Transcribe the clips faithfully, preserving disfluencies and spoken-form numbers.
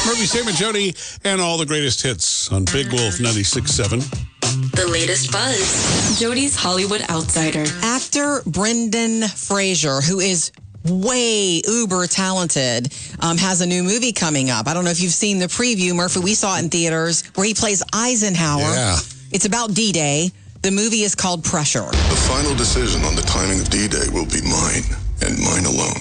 Murphy, Sam, and Jody, and all the greatest hits on Big Wolf ninety-six point seven. The latest buzz. Jody's Hollywood Outsider. Actor Brendan Fraser, who is way uber talented, um, has a new movie coming up. I don't know if you've seen the preview, Murphy. We saw it in theaters where he plays Eisenhower. Yeah. It's about D-Day. The movie is called Pressure. The final decision on the timing of D-Day will be mine and mine alone.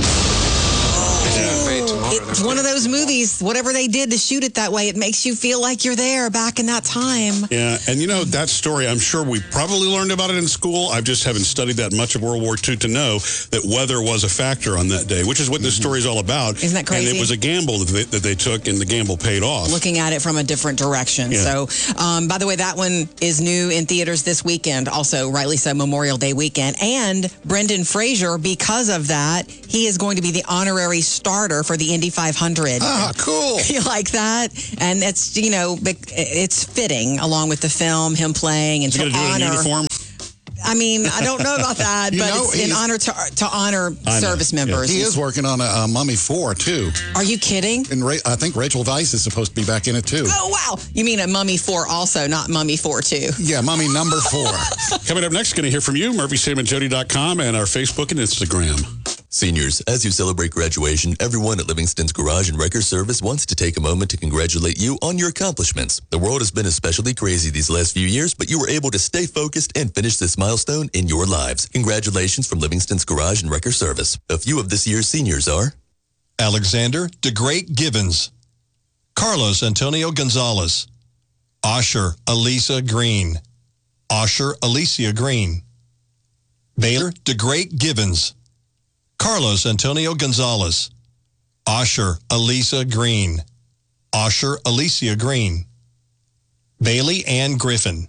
It's one of those movies, whatever they did to shoot it that way, it makes you feel like you're there back in that time. Yeah, and you know, that story, I'm sure we probably learned about it in school. I just haven't studied that much of World War Two to know that weather was a factor on that day, which is what this story is all about. Isn't that crazy? And it was a gamble that they, that they took, and the gamble paid off. Looking at it from a different direction. Yeah. So, um, by the way, that one is new in theaters this weekend. Also, rightly so, Memorial Day weekend. And Brendan Fraser, because of that, he is going to be the honorary starter for the Indy five hundred. Ah, cool. You like that? And it's, you know, it's fitting along with the film, him playing and You to got to do it in honor. uniform? I mean, I don't know about that, You but know, it's in he's- honor to, to honor I know, service yeah. members. He is working on a, a Mummy four, too. Are you kidding? And Ra- I think Rachel Weisz is supposed to be back in it, too. Oh, wow. You mean a Mummy four also, not Mummy four two. Yeah, Mummy number four. Coming up next, going to hear from you, Murphy Sam and Jody dot com, and our Facebook and Instagram. Seniors, as you celebrate graduation, everyone at Livingston's Garage and Wrecker Service wants to take a moment to congratulate you on your accomplishments. The world has been especially crazy these last few years, but you were able to stay focused and finish this milestone in your lives. Congratulations from Livingston's Garage and Wrecker Service. A few of this year's seniors are Alexander DeGreat Givens, Carlos Antonio Gonzalez, Osher Elisa Green, Osher Alicia Green, Baylor DeGreat Givens, Carlos Antonio Gonzalez, Osher Elisa Green, Osher Alicia Green, Bailey Ann Griffin.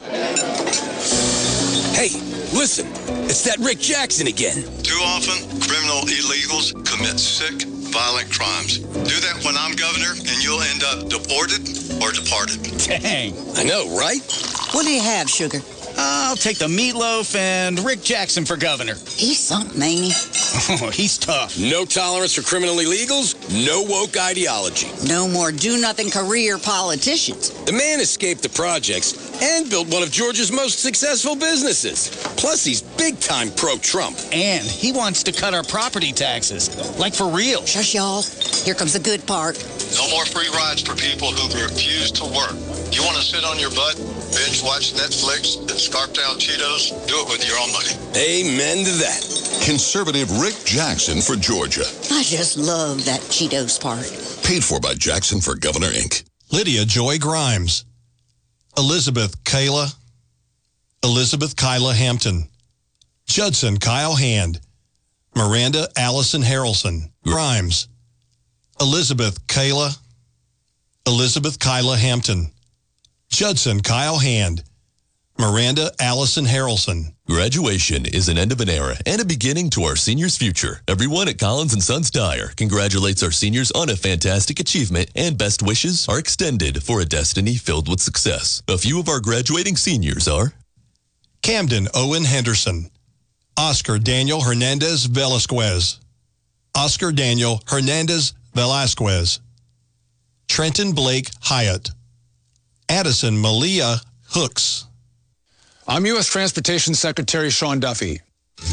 Hey, listen, it's that Rick Jackson again. Too often, criminal illegals commit sick, violent crimes. Do that when I'm governor, and you'll end up deported or departed. Dang. I know, right? What do you have, Sugar? I'll take the meatloaf and Rick Jackson for governor. He's something, ain't he? Oh, he's tough. No tolerance for criminal illegals, no woke ideology. No more do-nothing career politicians. The man escaped the projects and built one of Georgia's most successful businesses. Plus, he's big-time pro-Trump. And he wants to cut our property taxes. Like for real. Shush, y'all. Here comes the good part. No more free rides for people who refuse to work. You want to sit on your butt, binge watch Netflix, and scarf down Cheetos? Do it with your own money. Amen to that. Conservative Rick Jackson for Georgia. I just love that Cheetos part. Paid for by Jackson for Governor, Incorporated. Lydia Joy Grimes, Elizabeth Kayla, Elizabeth Kyla Hampton, Judson Kyle Hand, Miranda Allison Harrelson, Grimes, Elizabeth Kayla, Elizabeth Kyla Hampton, Judson Kyle Hand, Miranda Allison Harrelson. Graduation is an end of an era and a beginning to our seniors' future. Everyone at Collins and Sons Tire congratulates our seniors on a fantastic achievement, and best wishes are extended for a destiny filled with success. A few of our graduating seniors are Camden Owen Henderson, Oscar Daniel Hernandez Velasquez, Oscar Daniel Hernandez Velasquez, Trenton Blake Hyatt, Addison Malia Hooks. I'm U S Transportation Secretary Sean Duffy.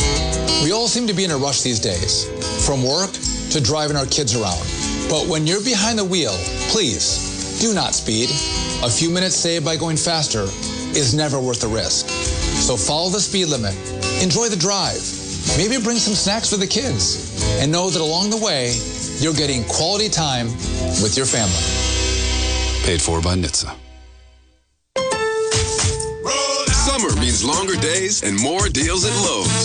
We all seem to be in a rush these days, from work to driving our kids around. But when you're behind the wheel, please do not speed. A few minutes saved by going faster is never worth the risk. So follow the speed limit, enjoy the drive, maybe bring some snacks for the kids, and know that along the way, you're getting quality time with your family. Paid for by N H T S A. Summer means longer days and more deals at Lowe's.